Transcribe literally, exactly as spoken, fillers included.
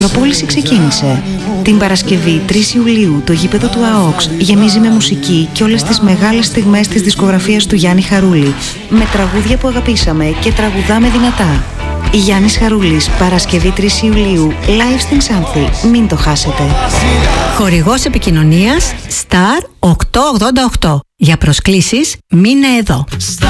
Η προπόληση ξεκίνησε. Την Παρασκευή τρεις Ιουλίου το γήπεδο του ΑΟΚΣ γεμίζει με μουσική και όλες τις μεγάλες στιγμές της δισκογραφίας του Γιάννη Χαρούλη, με τραγούδια που αγαπήσαμε και τραγουδάμε δυνατά. Γιάννης Χαρούλης, Παρασκευή τρεις Ιουλίου, live στην Ξάνθη. Μην το χάσετε. Χορηγός επικοινωνίας Star οκτακόσια ογδόντα οκτώ. Για προσκλήσεις μείνε εδώ.